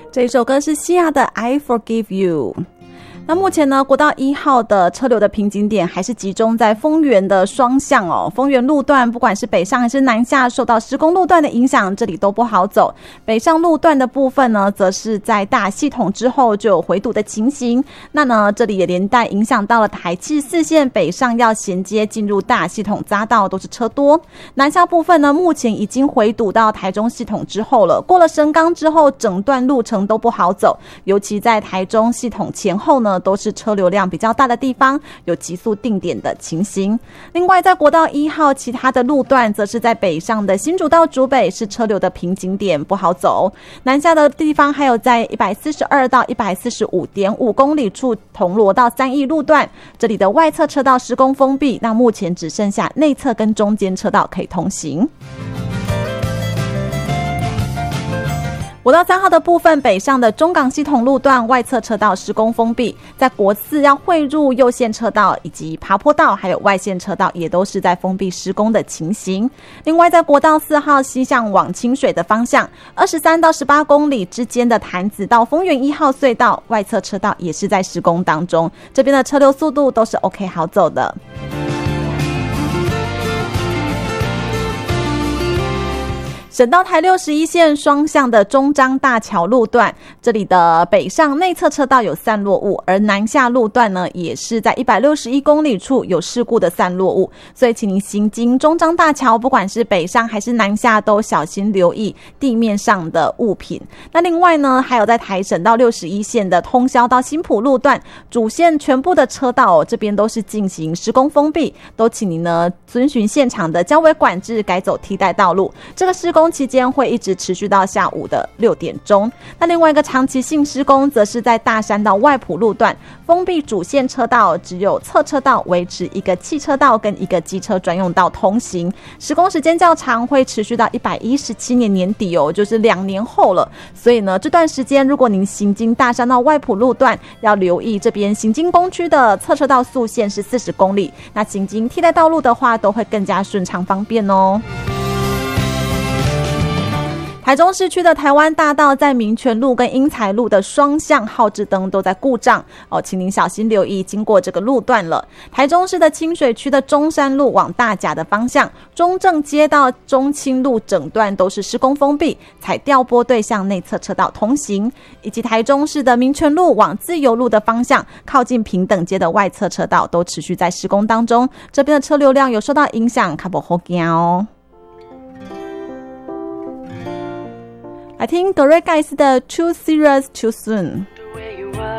这一首歌是西亚的 I Forgive You。那目前呢，国道1号的车流的瓶颈点还是集中在丰原的双向哦。丰原路段不管是北上还是南下，受到施工路段的影响，这里都不好走。北上路段的部分呢，则是在大系统之后就有回堵的情形。那呢，这里也连带影响到了台七4线北上要衔接进入大系统匝道都是车多。南下部分呢，目前已经回堵到台中系统之后了。过了神冈之后，整段路程都不好走，尤其在台中系统前后呢，都是车流量比较大的地方，有急速定点的情形。另外在国道1号其他的路段，则是在北上的新竹到竹北是车流的瓶颈点，不好走。南下的地方还有在142到 145.5 公里处铜锣到三义路段，这里的外侧车道施工封闭，那目前只剩下内侧跟中间车道可以通行。国道3号的部分，北上的中港系统路段外侧车道施工封闭，在国4要汇入右线车道以及爬坡道还有外线车道也都是在封闭施工的情形。另外在国道4号西向往清水的方向23到18公里之间的潭子到丰原1号隧道外侧车道也是在施工当中，这边的车流速度都是 OK 好走的。省道台61线双向的中彰大桥路段，这里的北上内侧车道有散落物，而南下路段呢，也是在161公里处有事故的散落物，所以请您行经中彰大桥，不管是北上还是南下，都小心留意地面上的物品。那另外呢，还有在台省道61线的通霄到新埔路段，主线全部的车道这边都是进行施工封闭，都请您呢遵循现场的交维管制，改走替代道路。这个施工期间会一直持续到下午的6点钟。那另外一个长期性施工，则是在大山到外埔路段封闭主线车道，只有侧车道维持一个汽车道跟一个机车专用道通行。施工时间较长，会持续到117年年底哦，就是2年后了。所以呢，这段时间如果您行经大山到外埔路段，要留意这边行经工区的侧车道速限是40公里，那行经替代道路的话，都会更加顺畅方便哦。台中市区的台湾大道在民权路跟英才路的双向号志灯都在故障哦，请您小心留意经过这个路段了。台中市的清水区的中山路往大甲的方向，中正街到中清路整段都是施工封闭，采调拨对向内侧车道通行，以及台中市的民权路往自由路的方向，靠近平等街的外侧车道都持续在施工当中，这边的车流量有受到影响，可不好走哦。来听格瑞盖斯的 Too Serious Too Soon。